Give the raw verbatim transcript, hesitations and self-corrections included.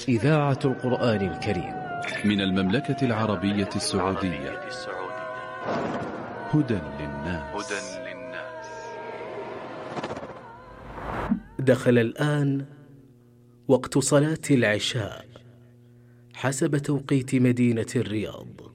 إذاعة القرآن الكريم من المملكة العربية السعودية. هدى للناس. دخل الآن وقت صلاة العشاء حسب توقيت مدينة الرياض.